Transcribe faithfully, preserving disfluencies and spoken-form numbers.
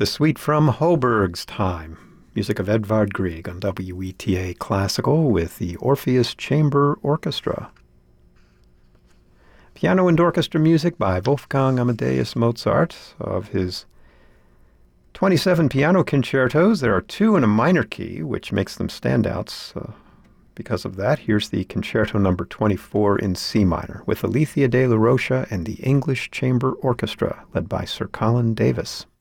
The Suite from Hoburg's Time, music of Edvard Grieg on W E T A Classical with the Orpheus Chamber Orchestra. Piano and orchestra music by Wolfgang Amadeus Mozart. Of his twenty-seven piano concertos, there are two in a minor key, which makes them standouts. Uh, because of that, here's the Concerto Number twenty-four in C minor, with Alethea de la Rocha and the English Chamber Orchestra, led by Sir Colin Davis.